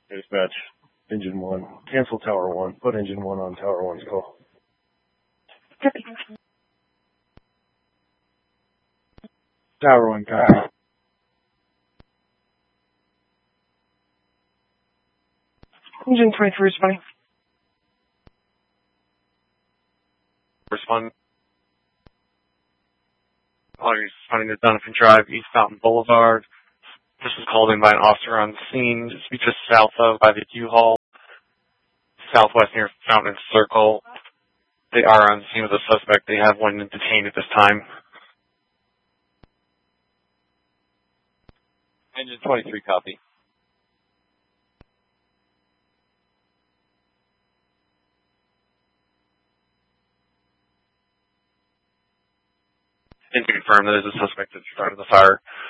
Dispatch, engine 1. Cancel tower 1. Put engine 1 on tower 1's call. Tower 1, copy. Engine 23 responding. Respond. Responding to Donovan Drive, East Fountain Boulevard. This was called in by an officer on scene. Just be just south of by the U-Haul, southwest near Fountain Circle. They are on scene with a suspect. They have one detained at this time. Engine 23, copy. And to confirm that is a suspect that started the fire.